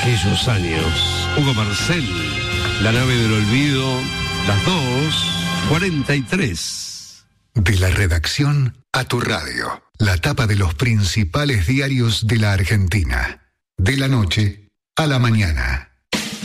Aquellos años. Hugo Marcel, La nave del olvido, las 2:43. De la redacción a tu radio. La tapa de los principales diarios de la Argentina. De la noche a la mañana.